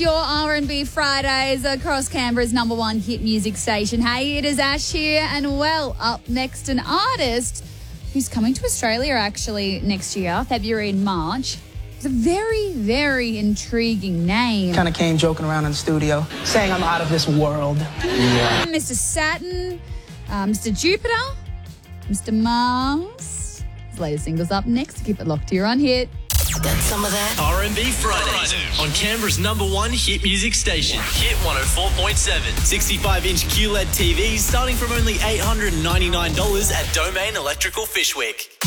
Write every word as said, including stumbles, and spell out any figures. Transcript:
your R and B Fridays across Canberra's number one hit music station. Hey, it is Ash here, and well, up next, an artist who's coming to Australia actually next year, February and March. It's a very, very intriguing name. Kind of came joking around in the studio, saying I'm out of this world. Yeah. Mister Saturn, uh, Mister Jupiter, Mister Mars. His latest single's up next. Keep it locked to your on hit. Got some of that? R and B Fridays on Canberra's number one hit music station, Hit one oh four point seven. sixty-five inch Q L E D T Vs starting from only eight hundred ninety-nine dollars at Domain Electrical Fishwick.